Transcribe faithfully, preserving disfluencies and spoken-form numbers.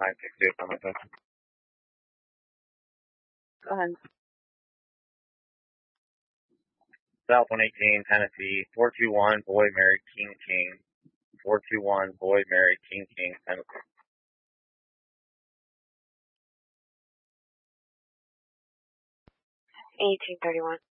nine six two, come with us. Go ahead. South one eighteen, Tennessee, four two one, boy, Mary, King, King. four two one, boy, Mary, King, King, Tennessee. eighteen thirty-one.